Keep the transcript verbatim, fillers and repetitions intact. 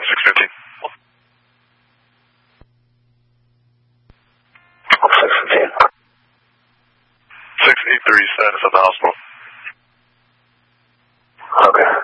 six fifteen. six fifteen. six eight three, status of the hospital. Okay.